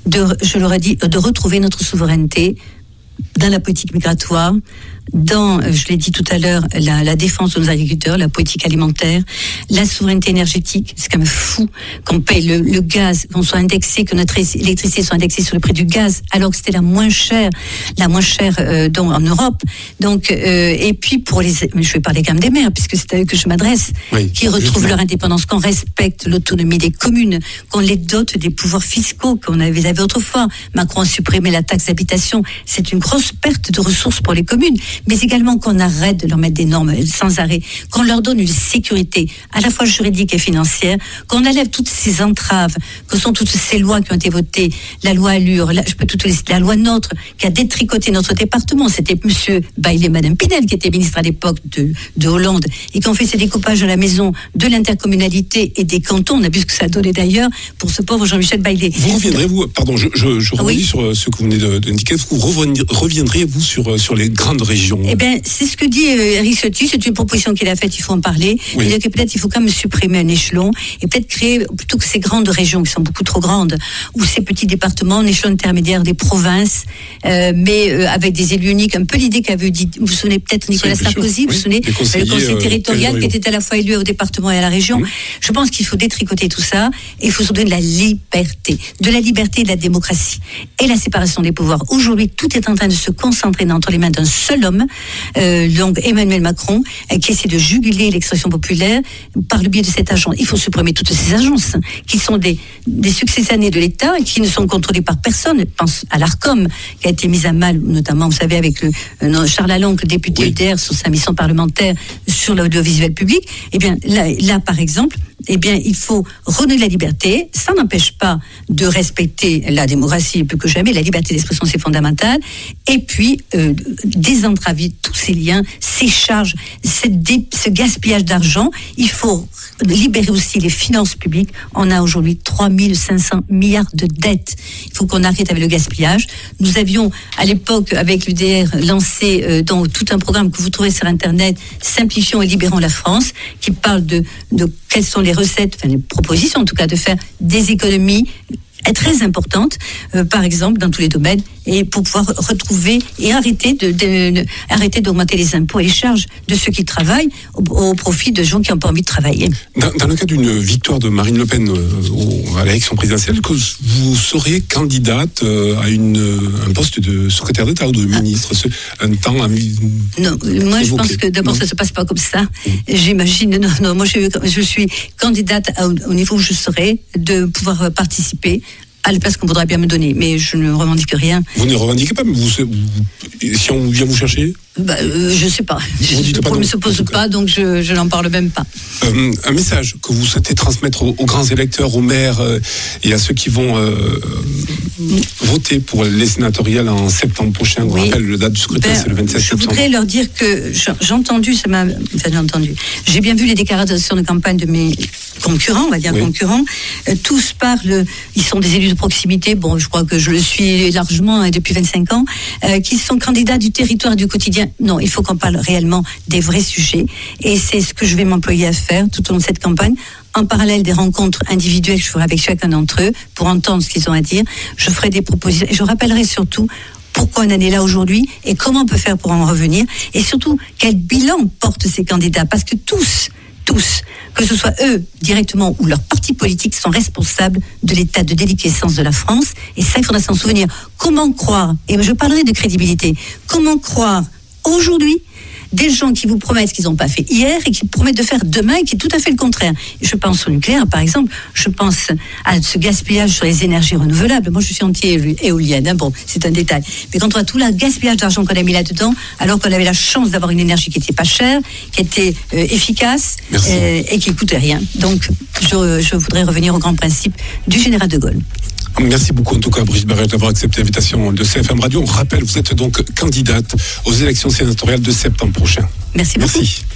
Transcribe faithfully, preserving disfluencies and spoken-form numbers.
de, je l'aurais dit, de retrouver notre souveraineté dans la politique migratoire, dans, je l'ai dit tout à l'heure, la, la défense de nos agriculteurs, la politique alimentaire, la souveraineté énergétique. C'est quand même fou qu'on paye le, le gaz, qu'on soit indexé, que notre électricité soit indexée sur le prix du gaz, alors que c'était la moins chère, la moins chère euh, donc, en Europe. Donc, euh, et puis pour les, je vais parler quand même des maires, puisque c'est à eux que je m'adresse, oui, qui retrouvent justement leur indépendance, qu'on respecte l'autonomie des communes, qu'on les dote des pouvoirs fiscaux qu'on avait, avait autrefois. Macron a supprimé la taxe d'habitation. C'est une grosse perte de ressources pour les communes. Mais également qu'on arrête de leur mettre des normes sans arrêt, qu'on leur donne une sécurité à la fois juridique et financière, qu'on enlève toutes ces entraves, que sont toutes ces lois qui ont été votées, la loi Allure, la, je peux tout lister, la loi NOTRe, qui a détricoté notre département. C'était monsieur Bailey et madame Pinel, qui étaient ministres à l'époque de, de Hollande, et qui ont fait ces découpages à la maison de l'intercommunalité et des cantons. On a vu ce que ça a donné d'ailleurs pour ce pauvre Jean-Michel Bailey. Vous reviendrez-vous, pardon, je, je, je reviens oui. sur ce que vous venez d'indiquer, vous reviendrez-vous sur, sur les grandes régions? Eh bien, c'est ce que dit euh, Éric Ciotti, c'est une proposition qu'il a faite, il faut en parler. Oui. Il dit que peut-être il faut quand même supprimer un échelon et peut-être créer, plutôt que ces grandes régions qui sont beaucoup trop grandes, ou ces petits départements, un échelon intermédiaire des provinces, euh, mais euh, avec des élus uniques, un peu l'idée qu'avait dit, vous vous souvenez peut-être Nicolas Sarkozy, vous vous souvenez, le conseil euh, territorial qui était à la fois élu au département et à la région. Oui. Je pense qu'il faut détricoter tout ça et il faut se donner de la liberté, de la liberté et de la démocratie et la séparation des pouvoirs. Aujourd'hui, tout est en train de se concentrer entre les mains d'un seul homme, Euh, donc Emmanuel Macron, euh, qui essaie de juguler l'expression populaire par le biais de cette agence. Il faut supprimer toutes ces agences qui sont des, des successanés de l'État et qui ne sont contrôlées par personne. Je pense à l'Arcom, qui a été mise à mal, notamment, vous savez, avec le, euh, Charles Alonque, député oui. U D R, sur sa mission parlementaire sur l'audiovisuel public. Eh bien, là, là par exemple, eh bien, il faut redonner la liberté. Ça n'empêche pas de respecter la démocratie plus que jamais. La liberté d'expression, c'est fondamental. Et puis, euh, désentraver tous ces liens, ces charges, dé- ce gaspillage d'argent. Il faut libérer aussi les finances publiques. On a aujourd'hui trois mille cinq cents milliards de dettes. Il faut qu'on arrête avec le gaspillage. Nous avions, à l'époque, avec l'U D R, lancé euh, dans tout un programme que vous trouvez sur Internet, Simplifions et libérons la France, qui parle de, de quelles sont les recettes, enfin les propositions en tout cas, de faire des économies très importantes, euh, par exemple, dans tous les domaines, et pour pouvoir retrouver et arrêter, de, de, de, arrêter d'augmenter les impôts et les charges de ceux qui travaillent au, au profit de gens qui n'ont pas envie de travailler. Dans, dans le cas d'une victoire de Marine Le Pen euh, au, à l'élection présidentielle, que vous serez candidate euh, à une, un poste de secrétaire d'État ou de ministre, ah. un temps à... Non, moi je pense que d'abord non. ça ne se passe pas comme ça. Mmh. J'imagine, non, non, moi je, je suis candidate à, au niveau où je serai, de pouvoir participer à la place qu'on voudrait bien me donner, mais je ne revendique rien. Vous ne revendiquez pas, mais vous, vous, si on vient vous chercher bah, euh, je ne sais pas. Le problème ne se pose pas, donc je, je n'en parle même pas. Euh, un message que vous souhaitez transmettre aux, aux grands électeurs, aux maires euh, et à ceux qui vont euh, voter pour les sénatoriales en septembre prochain. Oui. On rappelle, la date du scrutin, ben, c'est le vingt-sept septembre. Je voudrais leur dire que j'ai entendu, ça m'a, enfin, j'ai entendu, j'ai bien vu les déclarations de campagne de mes concurrents, on va dire oui. concurrents. Euh, tous parlent, ils sont des élus de proximité, bon, je crois que je le suis largement hein, depuis vingt-cinq ans, euh, qui sont candidats du territoire et du quotidien. Non, il faut qu'on parle réellement des vrais sujets. Et c'est ce que je vais m'employer à faire tout au long de cette campagne. En parallèle des rencontres individuelles que je ferai avec chacun d'entre eux pour entendre ce qu'ils ont à dire. Je ferai des propositions. Et je rappellerai surtout pourquoi on en est là aujourd'hui et comment on peut faire pour en revenir. Et surtout, quel bilan portent ces candidats. Parce que tous, tous, que ce soit eux directement ou leurs partis politiques, sont responsables de l'état de déliquescence de la France. Et ça, il faudra s'en souvenir. Comment croire, et je parlerai de crédibilité, comment croire aujourd'hui des gens qui vous promettent ce qu'ils n'ont pas fait hier et qui promettent de faire demain et qui est tout à fait le contraire. Je pense au nucléaire, par exemple. Je pense à ce gaspillage sur les énergies renouvelables. Moi, je suis anti-éolienne. Hein. Bon, c'est un détail. Mais quand on voit tout le gaspillage d'argent qu'on a mis là-dedans, alors qu'on avait la chance d'avoir une énergie qui n'était pas chère, qui était euh, efficace euh, et qui ne coûtait rien. Donc, je, je voudrais revenir au grand principe du général de Gaulle. Merci beaucoup en tout cas Brigitte Barrette d'avoir accepté l'invitation de C F M Radio. On rappelle, vous êtes donc candidate aux élections sénatoriales de septembre prochain. Merci beaucoup. Merci.